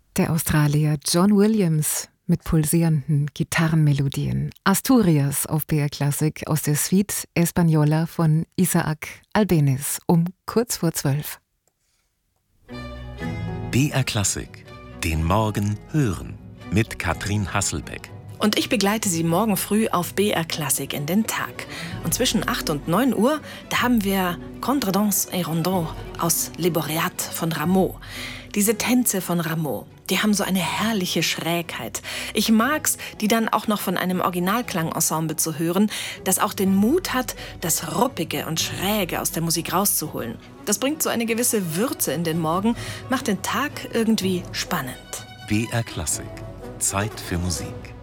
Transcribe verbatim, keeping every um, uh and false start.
Der Australier John Williams mit pulsierenden Gitarrenmelodien. Asturias auf B R Klassik aus der Suite Española von Isaac Albéniz um kurz vor zwölf. B R Klassik, den Morgen hören mit Katrin Hasselbeck. Und ich begleite Sie morgen früh auf B R Klassik in den Tag. Und zwischen acht und neun Uhr, da haben wir Contredanse et Rondeau aus Le Boreat von Rameau. Diese Tänze von Rameau, die haben so eine herrliche Schrägheit. Ich mag's, die dann auch noch von einem Originalklangensemble zu hören, das auch den Mut hat, das Ruppige und Schräge aus der Musik rauszuholen. Das bringt so eine gewisse Würze in den Morgen, macht den Tag irgendwie spannend. B R Klassik, Zeit für Musik.